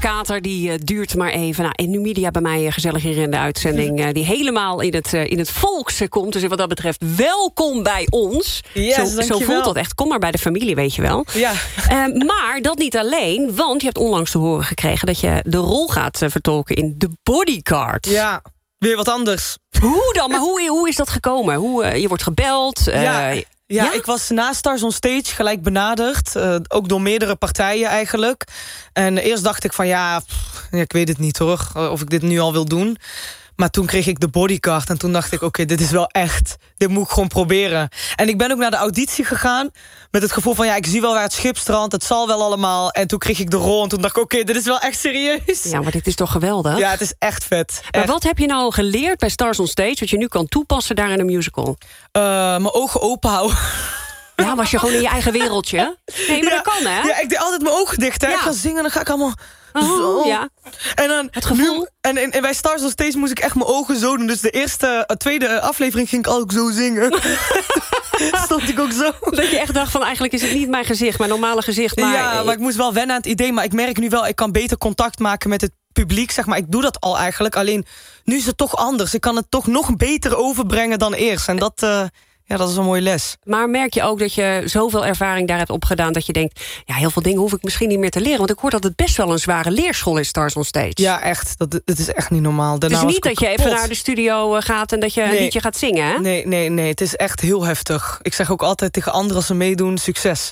kater die duurt maar even. Nou, en Numidia bij mij gezellig hier in de uitzending. Die helemaal in het volks komt. Dus wat dat betreft, welkom bij ons. Yes, zo voelt dat echt. Kom maar bij de familie, weet je wel. Ja. Maar dat niet alleen. Want je hebt onlangs te horen gekregen dat je de rol gaat vertolken in The Bodyguard. Ja, weer wat anders. Hoe dan? Maar hoe is dat gekomen? Je wordt gebeld. Ja, ik was na Stars on Stage gelijk benaderd. Ook door meerdere partijen eigenlijk. En eerst dacht ik van ik weet het niet hoor. Of ik dit nu al wil doen. Maar toen kreeg ik de Bodyguard. En toen dacht ik, oké, dit is wel echt. Dit moet ik gewoon proberen. En ik ben ook naar de auditie gegaan. Met het gevoel van, ik zie wel waar het schip strandt. Het zal wel allemaal. En toen kreeg ik de rol. En toen dacht ik, oké, dit is wel echt serieus. Ja, maar dit is toch geweldig? Ja, het is echt vet. Maar wat heb je nou geleerd bij Stars on Stage... wat je nu kan toepassen daar in een musical? Mijn ogen open houden. Ja, was je gewoon in je eigen wereldje? Nee, maar dat kan, hè? Ja, ik deed altijd mijn ogen dicht. Hè? Ja. Ik ga zingen, dan ga ik allemaal... Zo. Ja. En dan het gevoel. En bij Stars on Stage moest ik echt mijn ogen zo doen. Dus de tweede aflevering ging ik ook zo zingen. Stond ik ook zo. Dat je echt dacht van, eigenlijk is het niet mijn gezicht, mijn normale gezicht. Maar... Ja, maar ik moest wel wennen aan het idee. Maar ik merk nu wel, ik kan beter contact maken met het publiek. Zeg maar, ik doe dat al eigenlijk. Alleen, nu is het toch anders. Ik kan het toch nog beter overbrengen dan eerst. En dat is een mooie les. Maar merk je ook dat je zoveel ervaring daar hebt opgedaan... dat je denkt, heel veel dingen hoef ik misschien niet meer te leren. Want ik hoor dat het best wel een zware leerschool is, Stars on Stage. Ja, echt. Dat is echt niet normaal. Daarna het is niet dat je kapot. even naar de studio gaat... en dat je een liedje gaat zingen, hè? Nee. Het is echt heel heftig. Ik zeg ook altijd tegen anderen als ze meedoen, succes.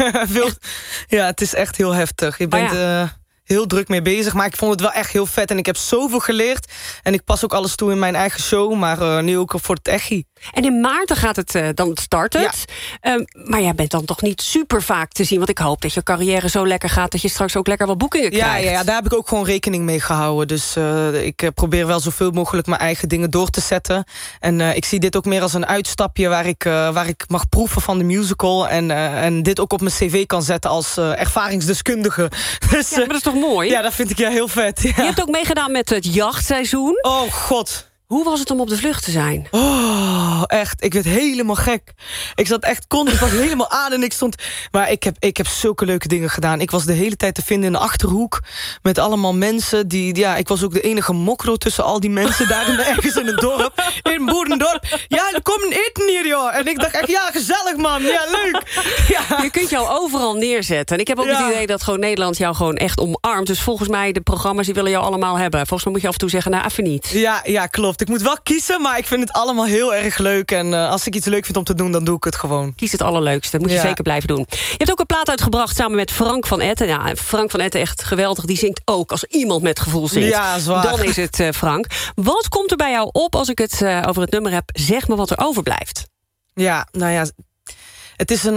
Ja, het is echt heel heftig. Je bent... heel druk mee bezig, maar ik vond het wel echt heel vet. En ik heb zoveel geleerd. En ik pas ook alles toe in mijn eigen show. Maar nu ook voor het Echi. En in maart gaat het, dan start het. Ja. Maar jij bent dan toch niet super vaak te zien? Want ik hoop dat je carrière zo lekker gaat... dat je straks ook lekker wat boekingen krijgt. Ja, daar heb ik ook gewoon rekening mee gehouden. Dus ik probeer wel zoveel mogelijk mijn eigen dingen door te zetten. En ik zie dit ook meer als een uitstapje... waar ik mag proeven van de musical. En dit ook op mijn cv kan zetten als ervaringsdeskundige. Dus, maar dat is toch mooi? Ja, dat vind ik heel vet. Ja. Je hebt ook meegedaan met het jachtseizoen. Oh, god. Hoe was het om op de vlucht te zijn? Oh, echt. Ik werd helemaal gek. Ik zat echt ik was helemaal aan en ik stond... Maar ik heb zulke leuke dingen gedaan. Ik was de hele tijd te vinden in de Achterhoek... met allemaal mensen die... Ja, ik was ook de enige mokro tussen al die mensen... daar ergens in het dorp. In een boerendorp. Ja, er komt een eten hier, joh. En ik dacht echt, gezellig, man. Ja, leuk. Ja. Je kunt jou overal neerzetten. En ik heb ook het idee dat gewoon Nederland jou gewoon echt omarmt. Dus volgens mij, de programma's die willen jou allemaal hebben. Volgens mij moet je af en toe zeggen, even niet. Ja, klopt. Ik moet wel kiezen, maar ik vind het allemaal heel erg leuk. En als ik iets leuk vind om te doen, dan doe ik het gewoon. Kies het allerleukste, dat moet je zeker blijven doen. Je hebt ook een plaat uitgebracht samen met Frank van Etten. Ja, Frank van Etten, echt geweldig. Die zingt ook als iemand met gevoel zingt. Ja, zwaar. Dan is het Frank. Wat komt er bij jou op als ik het over het nummer heb? Zeg me wat er overblijft. Ja, nou ja, het is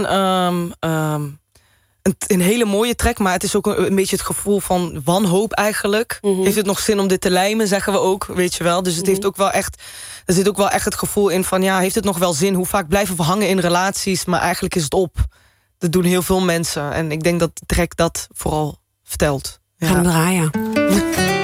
een hele mooie track, maar het is ook een beetje het gevoel van wanhoop eigenlijk. Heeft het nog zin om dit te lijmen, zeggen we ook, weet je wel. Dus het heeft ook wel echt, er zit ook wel echt het gevoel in van, heeft het nog wel zin? Hoe vaak blijven we hangen in relaties, maar eigenlijk is het op. Dat doen heel veel mensen. En ik denk dat de track dat vooral vertelt. Gaan we draaien.